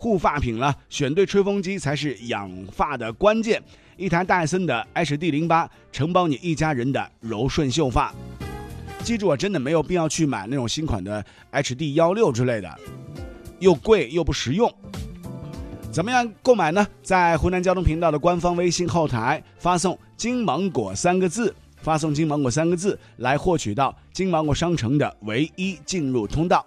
护发品了，选对吹风机才是养发的关键。一台戴森的 HD08 承包你一家人的柔顺秀发。记住啊，真的没有必要去买那种新款的 HD16之类的，又贵又不实用。怎么样购买呢？在湖南交通频道的官方微信后台发送金芒果3个字，发送金芒果3个字来获取到金芒果商城的唯一进入通道。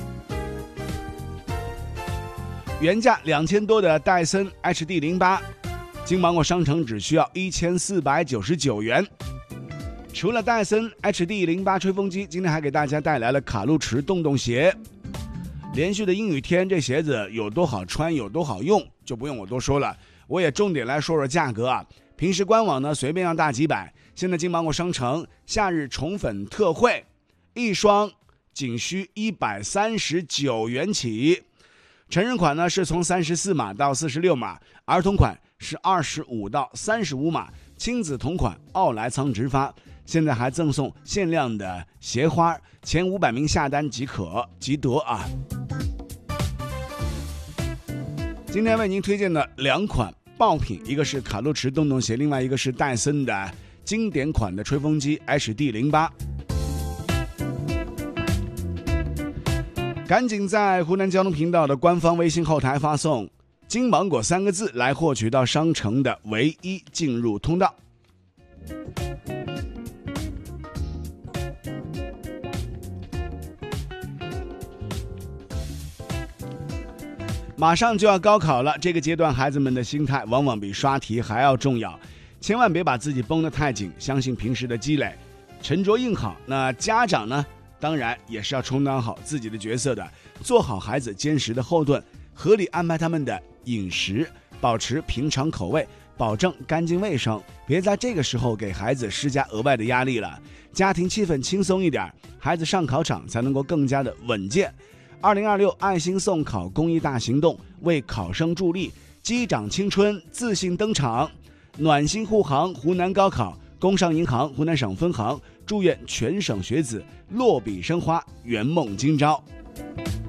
原价2000多的戴森 HD08， 金芒果商城只需要1499元。除了戴森 HD08 吹风机，今天还给大家带来了卡路驰洞洞鞋。连续的阴雨天，这鞋子有多好穿有多好用就不用我多说了，我也重点来说说价格啊。平时官网呢随便要大几百，现在金芒果商城夏日宠粉特惠，一双仅需139元起。成人款呢是从34码到46码，儿童款是25到35码，亲子同款奥莱仓直发，现在还赠送限量的鞋花，前500名下单即得啊。今天为您推荐的2款爆品，一个是卡路驰洞洞鞋，另外一个是戴森的经典款的吹风机 HD08。赶紧在湖南交通频道的官方微信后台发送金芒果3个字来获取到商城的唯一进入通道。马上就要高考了，这个阶段孩子们的心态往往比刷题还要重要，千万别把自己绷得太紧，相信平时的积累，沉着硬好。那家长呢，当然也是要充当好自己的角色的，做好孩子坚实的后盾，合理安排他们的饮食，保持平常口味，保证干净卫生，别在这个时候给孩子施加额外的压力了。家庭气氛轻松一点，孩子上考场才能够更加的稳健。2026爱心送考公益大行动为考生助力，击掌青春自信登场。暖心护航湖南高考，工商银行湖南省分行祝愿全省学子落笔生花，圆梦今朝。